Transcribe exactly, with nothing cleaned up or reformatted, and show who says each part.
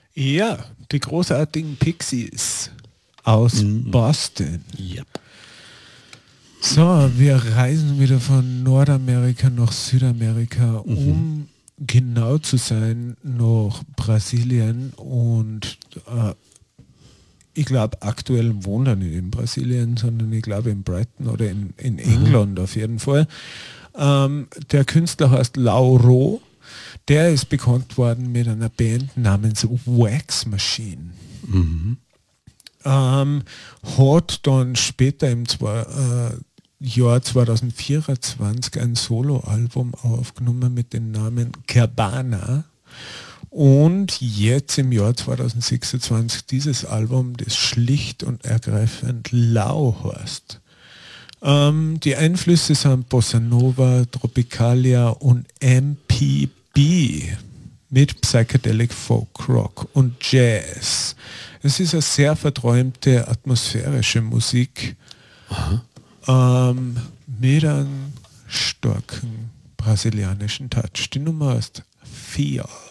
Speaker 1: Ja, die großartigen Pixies aus
Speaker 2: Mhm.
Speaker 1: Boston.
Speaker 2: Ja.
Speaker 1: So, wir reisen wieder von Nordamerika nach Südamerika,
Speaker 2: Mhm.
Speaker 1: um genau zu sein, nach Brasilien. Und äh, ich glaube, aktuell wohnt er nicht in Brasilien, sondern ich glaube in Brighton oder in, in England auf jeden Fall. Ähm, der Künstler heißt Lauro. Der ist bekannt worden mit einer Band namens Wax Machine.
Speaker 2: Mhm.
Speaker 1: Ähm, hat dann später im zwei, äh, Jahr zwanzig vierundzwanzig ein Soloalbum aufgenommen mit dem Namen Cabana. Und jetzt im Jahr zwanzig sechsundzwanzig dieses Album, das schlicht und ergreifend Lau heißt. Ähm, die Einflüsse sind Bossa Nova, Tropicalia und M P B mit Psychedelic Folk Rock und Jazz. Es ist eine sehr verträumte, atmosphärische Musik ähm, mit einem starken brasilianischen Touch. Die Nummer ist vier.